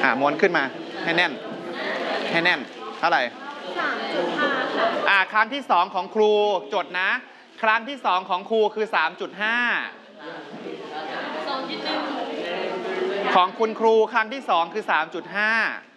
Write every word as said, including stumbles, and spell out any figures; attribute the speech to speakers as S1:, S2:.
S1: อ่ะม้วนขึ้นมาให้แน่นให้แน่นเท่าไหร่
S2: สามจุดห้าค่ะ
S1: อ่ะครั้งที่สองของครูจดนะครั้งที่สองของครูคือ สามจุดห้า
S2: สองจุดหนึ่ง
S1: ของคุณครูครั้งที่สองคือ สามจุดห้า